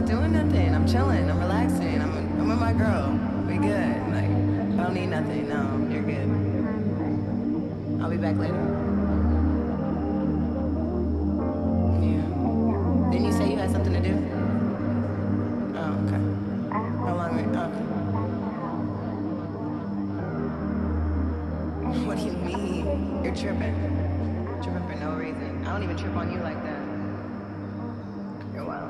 doing nothing. I'm chilling. I'm relaxing. I'm with my girl. We good. Like, I don't need nothing. No, you're good. I'll be back later. Yeah. Didn't you say you had something to do? Oh, okay. How long were you? Oh. What do you mean? You're tripping. Tripping for no reason. I don't even trip on you like that. You're wild.